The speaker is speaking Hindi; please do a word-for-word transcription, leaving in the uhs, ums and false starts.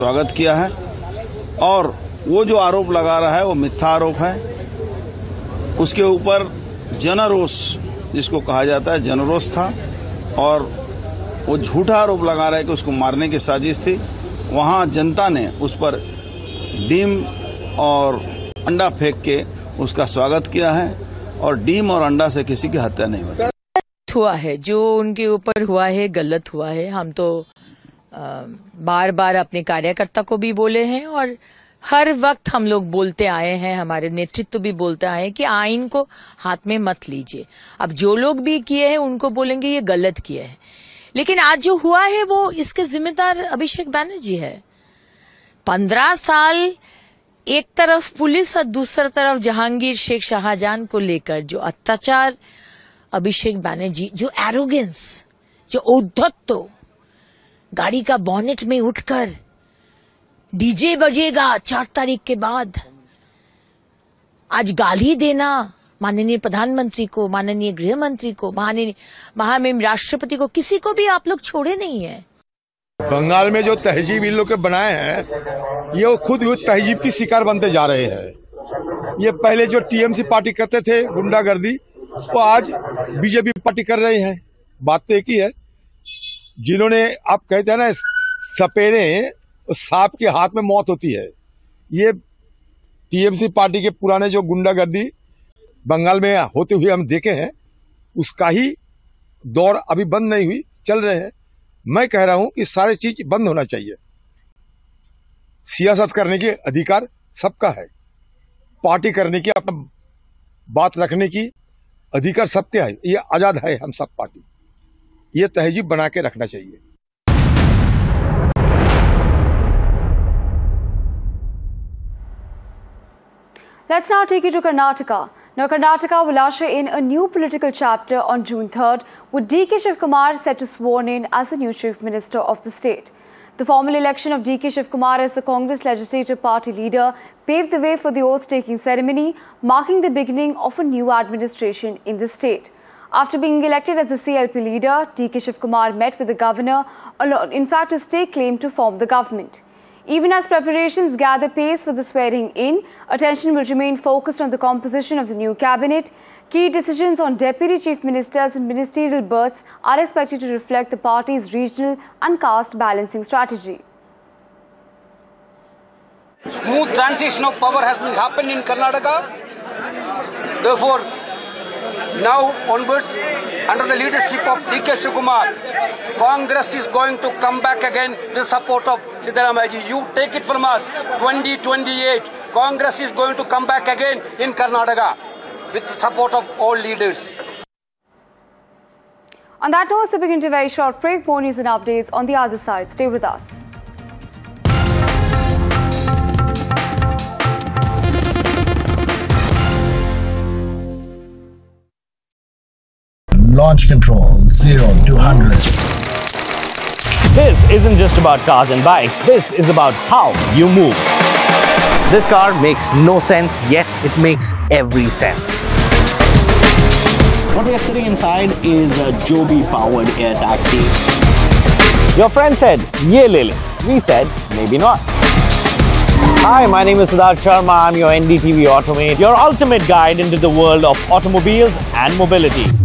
स्वागत किया है और वो जो आरोप लगा रहा है वो मिथ्या आरोप है। उसके ऊपर जनरोष जिसको कहा जाता है जनरोष था और वो झूठा आरोप लगा रहा है कि उसको मारने की साजिश थी। वहाँ जनता ने उस पर डीम और अंडा फेंक के उसका स्वागत किया है और डीम और अंडा से किसी की हत्या नहीं हुई। हुआ है जो उनके ऊपर हुआ है गलत हुआ है। हम तो आ, बार बार अपने कार्यकर्ता को भी बोले हैं और हर वक्त हम लोग बोलते आए हैं, हमारे नेतृत्व भी बोलते आए हैं कि आइन को हाथ में मत लीजिए। अब जो लोग भी किए हैं उनको बोलेंगे ये गलत किए हैं, लेकिन आज जो हुआ है वो इसके जिम्मेदार अभिषेक बैनर्जी है। पंद्रह साल एक तरफ पुलिस और दूसरी तरफ जहांगीर शेख शाहजहां को लेकर जो अत्याचार, अभिषेक बैनर्जी जो एरोगेंस, जो औद्धत्य, गाड़ी का बॉनेट में उठकर डीजे बजेगा चार तारीख के बाद, आज गाली देना माननीय प्रधानमंत्री को, माननीय गृह मंत्री को, माननीय महामहिम राष्ट्रपति को, किसी को भी आप लोग छोड़े नहीं है। बंगाल में जो तहजीब इन लोग के बनाए हैं ये वो खुद तहजीब की शिकार बनते जा रहे हैं। ये पहले जो टीएमसी पार्टी करते थे गुंडागर्दी, वो आज बीजेपी पार्टी कर रहे हैं। बात तो एक ही है, जिन्होंने आप कहते हैं ना सपेरे सांप के हाथ में मौत होती है, ये टीएमसी पार्टी के पुराने जो गुंडागर्दी बंगाल में होते हुए हम देखे हैं, उसका ही दौर अभी बंद नहीं हुई, चल रहे हैं। मैं कह रहा हूं कि सारी चीज बंद होना चाहिए। सियासत करने के अधिकार सबका है, पार्टी करने की, अपना बात रखने की अधिकार सबके है। ये आजाद है हम सब पार्टी, ये तहजीब बना के रखना चाहिए। Let's now take you to Karnataka. Now, Karnataka will usher in a new political chapter on June third, with D K Shivkumar set to sworn in as the new Chief Minister of the state. The formal election of D K Shivkumar as the Congress Legislative Party leader paved the way for the oath-taking ceremony, marking the beginning of a new administration in the state. After being elected as the C L P leader, D K Shivkumar met with the governor, in fact, to stake claim to form the government. Even as preparations gather pace for the swearing-in, attention will remain focused on the composition of the new cabinet. Key decisions on deputy chief ministers and ministerial berths are expected to reflect the party's regional and caste balancing strategy. Smooth transition of power has been happened in Karnataka. Therefore, now onwards, under the leadership of D K Shivkumar, Congress is going to come back again with the support of Siddaramaiah ji. You take it from us, twenty twenty-eight, Congress is going to come back again in Karnataka with the support of all leaders. On that note, we begin to a very short break. More news and updates on the other side. Stay with us. Launch control zero to one hundred. This isn't just about cars and bikes. This is about how you move. This car makes no sense, yet it makes every sense. What we are sitting inside is a Joby powered air taxi. Your friend said, "Ye le le." We said, maybe not. Hi, my name is Siddharth Sharma. I'm your N D T V Automate, your ultimate guide into the world of automobiles and mobility.